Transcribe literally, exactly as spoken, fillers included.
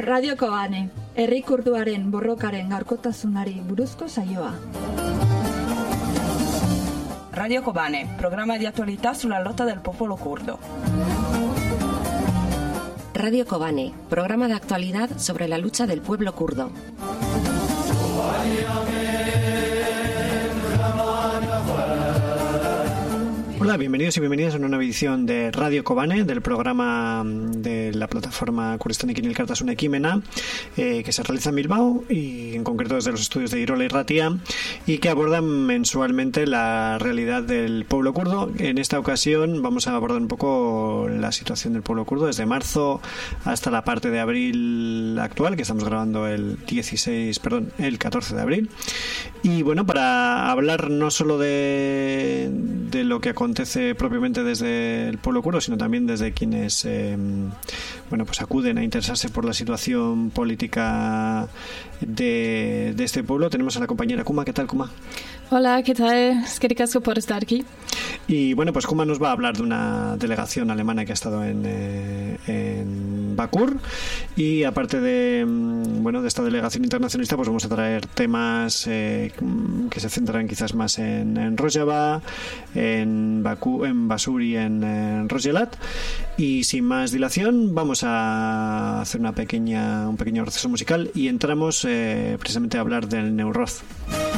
Radio Kobane, herri kurduaren borrokaren gaurkotasunari buruzko saioa. Radio Kobane, programa di attualità sulla lotta del popolo curdo. Radio Kobane, programa de actualidad sobre la lucha del pueblo kurdo. Hola, bienvenidos y bienvenidas a una nueva edición de Radio Kobane, del programa de la plataforma Kurdistan Ekin Elkartasuna Ekimena, eh, que se realiza en Bilbao y en concreto desde los estudios de Irola y Ratia, y que abordan mensualmente la realidad del pueblo kurdo. En esta ocasión vamos a abordar un poco la situación del pueblo kurdo desde marzo hasta la parte de abril actual, que estamos grabando el dieciséis, perdón, el catorce de abril. Y bueno, para hablar no solo de, de lo que acontece propiamente desde el pueblo kurdo, sino también desde quienes eh, bueno, pues acuden a interesarse por la situación política de, de este pueblo, tenemos a la compañera Kuma. ¿Qué tal, Kuma? Hola, ¿qué tal? Es que ricasco por estar aquí. Y bueno, pues Kuma nos va a hablar de una delegación alemana que ha estado en, eh, en Bakur, y aparte de bueno de esta delegación internacionalista, pues vamos a traer temas eh, que se centran quizás más en, en Rojava, en Bakú, en Basur y en, en Rojelat. Y sin más dilación vamos a hacer una pequeña un pequeño proceso musical y entramos eh, precisamente a hablar del Neuroz.